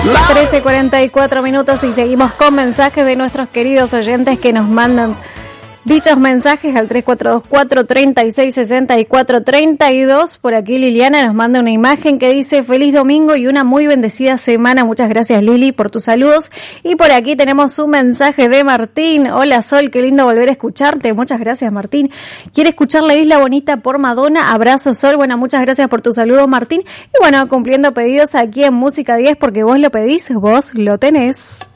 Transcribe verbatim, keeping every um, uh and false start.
trece cuarenta y cuatro minutos y seguimos con mensajes de nuestros queridos oyentes que nos mandan dichos mensajes al tres cuatro dos cuatro, tres seis, seis cuatro, tres dos. Por aquí Liliana nos manda una imagen que dice feliz domingo y una muy bendecida semana. Muchas gracias, Lili, por tus saludos. Y por aquí tenemos un mensaje de Martín. Hola, Sol, qué lindo volver a escucharte. Muchas gracias, Martín. Quiere escuchar La Isla Bonita por Madonna. Abrazo, Sol. Bueno, muchas gracias por tu saludo, Martín. Y bueno, cumpliendo pedidos aquí en Música diez, porque vos lo pedís, vos lo tenés.